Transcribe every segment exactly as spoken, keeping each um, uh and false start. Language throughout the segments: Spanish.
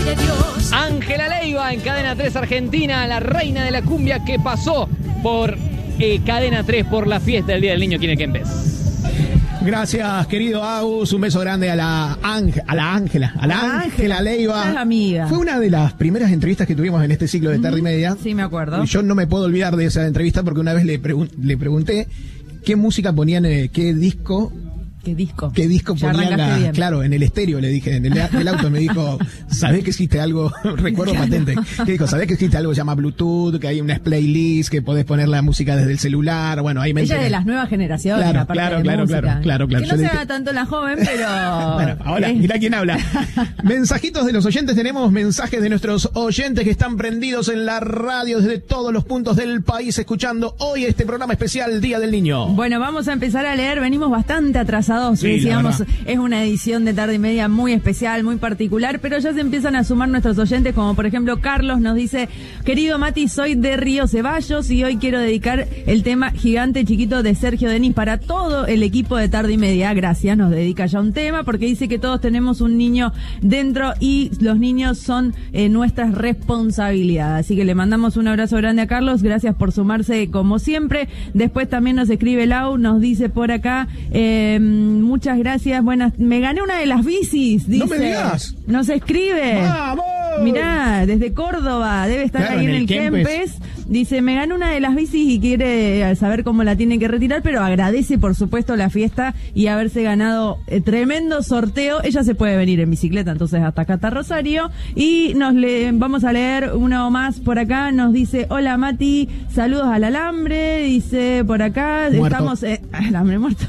de Dios. Ángela Leiva en Cadena tres Argentina, la reina de la cumbia que pasó por eh, Cadena tres por la fiesta del Día del Niño aquí en el Kempes. Gracias, querido Agus. Un beso grande a la Ángela, a la Ángela, a la Ángela Leiva. Es amiga. Fue una de las primeras entrevistas que tuvimos en este ciclo de Tarde y Media. Sí, me acuerdo. Y yo no me puedo olvidar de esa entrevista porque una vez le, pregun- le pregunté qué música ponían, eh, qué disco. ¿Qué disco? ¿Qué disco Ya ponían? arrancaste La, bien. claro, en el estéreo le dije, en el, el auto me dijo, ¿sabés que existe algo? Recuerdo patente. Que dijo, ¿sabés que existe algo que se llama Bluetooth? Que hay una playlist, que podés poner la música desde el celular. Bueno, ahí me Ella es enteré. de las nuevas generaciones, Claro, aparte claro, de claro, música. claro, claro, claro. Que Yo no le se dije- haga tanto la joven, pero... Bueno, ahora, Eh, mira quién habla. Mensajitos de los oyentes, tenemos mensajes de nuestros oyentes que están prendidos en la radio desde todos los puntos del país, escuchando hoy este programa especial Día del Niño. Bueno, vamos a empezar a leer. Venimos bastante atrasados. Sí, Decíamos, la verdad. es una edición de Tarde y Media muy especial, muy particular, pero ya se empiezan a sumar nuestros oyentes, como por ejemplo Carlos nos dice: querido Mati, soy de Río Ceballos y hoy quiero dedicar el tema Gigante Chiquito de Sergio Denis para todo el equipo de Tarde y Media. Gracias, nos dedica ya un tema porque dice que todos tenemos un niño dentro y los niños son eh, nuestra responsabilidad. Así que le mandamos un abrazo grande a Carlos, gracias por sumarse como siempre. Después también nos escribe Lau, nos dice por acá, eh, muchas gracias, buenas, me gané una de las bicis, dice. No me digas. Nos escribe. ¡Vamos! Mirá, desde Córdoba, debe estar Claro, ahí en en el, el Kempes. Kempes. Dice, me ganó una de las bicis y quiere saber cómo la tiene que retirar, pero agradece por supuesto la fiesta y haberse ganado eh, tremendo sorteo. Ella se puede venir en bicicleta, entonces hasta acá está Rosario. Y nos le vamos a leer uno más por acá. Nos dice, hola Mati, saludos al alambre. Dice por acá, Muerto. estamos... Eh, alambre muerto.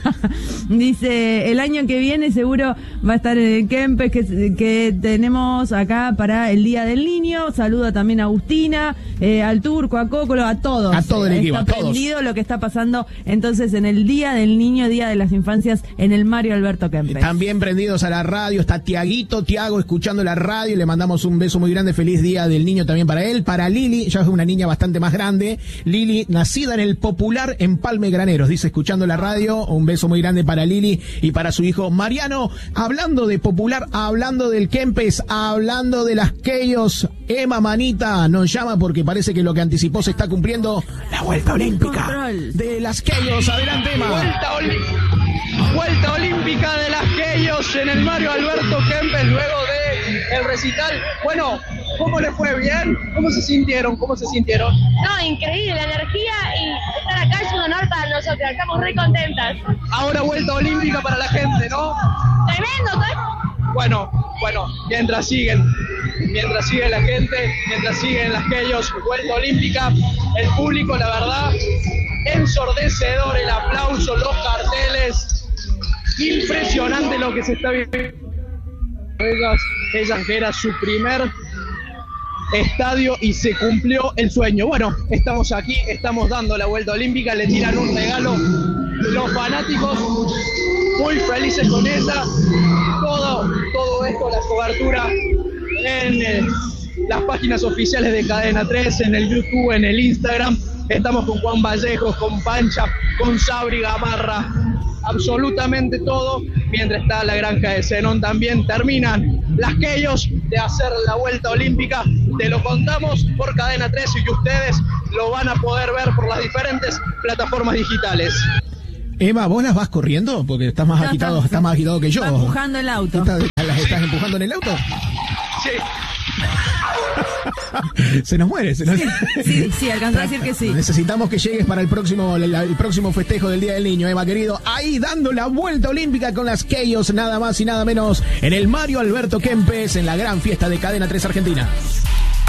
Dice, el año que viene seguro va a estar en el Kempes que, que tenemos acá para el Día del Niño. Saluda también a Agustina, eh, al Turco, a Cócolo, a todos. A todo el Está equipo, a todos. prendido lo que está pasando entonces en el Día del Niño, Día de las Infancias, en el Mario Alberto Kempes. También prendidos a la radio, está Tiaguito, Tiago escuchando la radio, y le mandamos un beso muy grande, feliz Día del Niño también para él, para Lili, ya es una niña bastante más grande, Lili, nacida en el Popular Empalme Graneros, dice escuchando la radio, un beso muy grande para Lili y para su hijo Mariano. Hablando de Popular, hablando del Kempes, hablando de las Keyos, Emma Manita nos llama porque parece que lo que anticipó se está cumpliendo, la vuelta olímpica Control. de las Keyos. Adelante, Emma. Vuelta, oli- Vuelta olímpica de las Keyos en el Mario Alberto Kempes luego de el recital. Bueno, ¿cómo les fue? ¿Bien? ¿Cómo se sintieron? ¿Cómo se sintieron? No, increíble, la energía y estar acá es un honor para nosotros, estamos re contentas. Ahora vuelta olímpica para la gente, ¿no? Tremendo, ¿no? Bueno, bueno, mientras siguen, mientras sigue la gente, mientras siguen las Keyos, vuelta olímpica, el público, la verdad, ensordecedor el aplauso, los carteles, impresionante lo que se está viendo. Ellas, ellas que era su primer estadio y se cumplió el sueño. Bueno, estamos aquí, estamos dando la vuelta olímpica, le tiran un regalo los fanáticos, muy felices con ella. Todo, todo esto, la cobertura en eh, las páginas oficiales de Cadena tres, en el YouTube, en el Instagram. Estamos con Juan Vallejos, con Pancha, con Sabri Gamarra, absolutamente todo, mientras está la granja de Zenón también. Terminan las Keyos de hacer la vuelta olímpica, te lo contamos por Cadena tres y que ustedes lo van a poder ver por las diferentes plataformas digitales. Emma, ¿vos las vas corriendo? Porque estás más No, agitado, está- estás más agitado que yo. Va empujando el auto. ¿Estás, ¿Las estás empujando en el auto? Sí. Se nos muere, se nos... Sí, sí, alcanzó a decir que sí. Necesitamos que llegues para el próximo, el, el próximo festejo del Día del Niño, Emma, querido. Ahí dando la vuelta olímpica con las Keyos, nada más y nada menos, en el Mario Alberto Kempes, en la gran fiesta de Cadena tres Argentina.